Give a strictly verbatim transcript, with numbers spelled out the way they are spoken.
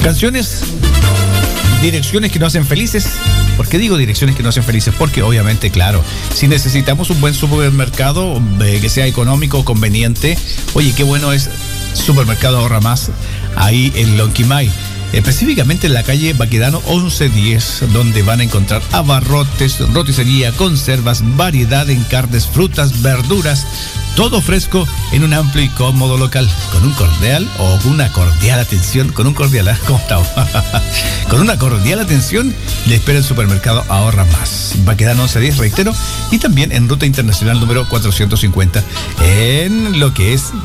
Canciones, direcciones que nos hacen felices. ¿Por qué digo direcciones que nos hacen felices? Porque obviamente, claro, si necesitamos un buen supermercado eh, que sea económico, conveniente, oye, qué bueno es Supermercado Ahorra Más, ahí en Lonquimay. Específicamente en la calle Baquedano once diez, donde van a encontrar abarrotes, roticería, conservas, variedad en carnes, frutas, verduras, todo fresco en un amplio y cómodo local, con un cordial o una cordial atención, con un cordial, ¿eh? ¿Cómo estamos? Con una cordial atención le espera el Supermercado Ahorra Más. Baquedano once diez, reitero, y también en Ruta Internacional número cuatrocientos cincuenta, en lo que es